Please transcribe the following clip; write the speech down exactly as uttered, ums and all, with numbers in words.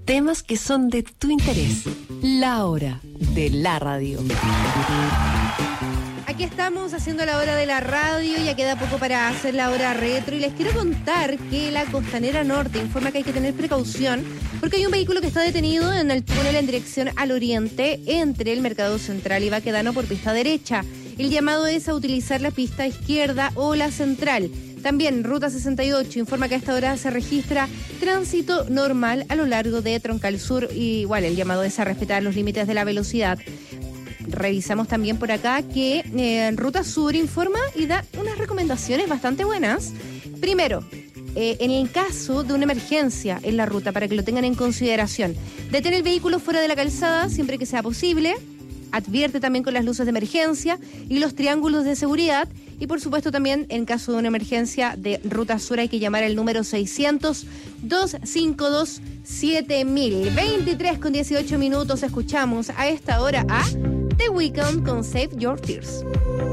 temas que son de tu interés. La hora de la radio. Aquí estamos haciendo la hora de la radio, ya queda poco para hacer la hora retro y les quiero contar que la Costanera Norte informa que hay que tener precaución porque hay un vehículo que está detenido en el túnel en dirección al oriente entre el Mercado Central y Baquedano por pista derecha. El llamado es a utilizar la pista izquierda o la central. También Ruta sesenta y ocho informa que a esta hora se registra tránsito normal a lo largo de Troncal Sur y igual el llamado es a respetar los límites de la velocidad. Revisamos también por acá que eh, Ruta Sur informa y da unas recomendaciones bastante buenas. Primero, eh, en el caso de una emergencia en la ruta, para que lo tengan en consideración, detén el vehículo fuera de la calzada siempre que sea posible. Advierte también con las luces de emergencia y los triángulos de seguridad. Y por supuesto también en caso de una emergencia de Ruta Sur hay que llamar al número seiscientos, doscientos cincuenta y dos, siete mil. veintitrés con dieciocho minutos escuchamos a esta hora a The Weeknd con Save Your Tears.